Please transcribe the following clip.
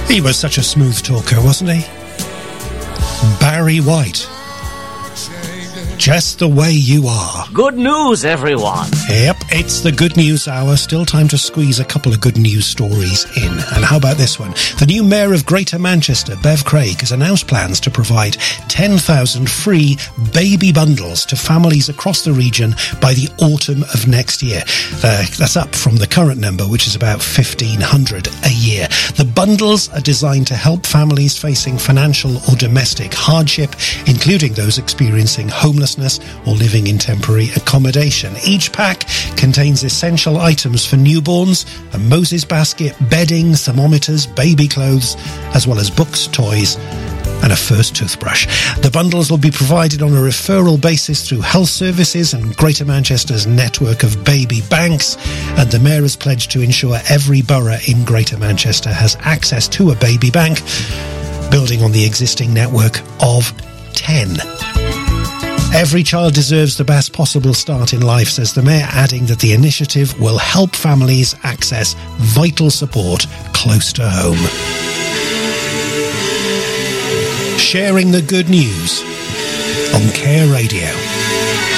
He was such a smooth talker, wasn't he? Barry White. Just the way you are. Good news, everyone. Yep, it's the Good News Hour. Still time to squeeze a couple of good news stories in. And how about this one? The new Mayor of Greater Manchester, Bev Craig, has announced plans to provide 10,000 free baby bundles to families across the region by the autumn of next year. That's up from the current number, which is about 1,500 a year. The bundles are designed to help families facing financial or domestic hardship, including those experiencing homelessness or living in temporary accommodation. Each pack contains essential items for newborns, a Moses basket, bedding, thermometers, baby clothes, as well as books, toys, and a first toothbrush. The bundles will be provided on a referral basis through health services and Greater Manchester's network of baby banks, and the Mayor has pledged to ensure every borough in Greater Manchester has access to a baby bank, building on the existing network of 10. Every child deserves the best possible start in life, says the Mayor, adding that the initiative will help families access vital support close to home. Sharing the good news on Care Radio.